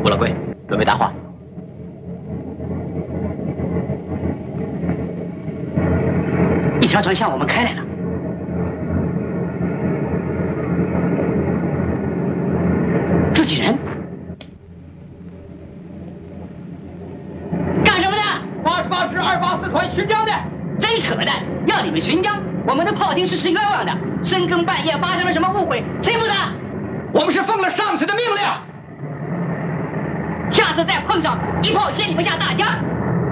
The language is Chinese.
吴老贵，准备答话。 一条船向我们开来了。自己人。 88师284团巡江的， 真扯淡！要你们巡江，我们的炮艇是冤枉的。深更半夜发生了什么误会，谁负责？ 我们是奉了上司的命令。 下次再碰上，一炮掀你们下大江。